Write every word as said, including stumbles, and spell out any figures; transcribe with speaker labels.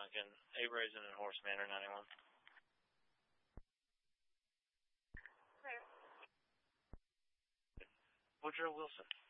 Speaker 1: Duncan. Abe Raisin and Horse Manor ninety-one.
Speaker 2: Clear.
Speaker 1: Woodrow Wilson.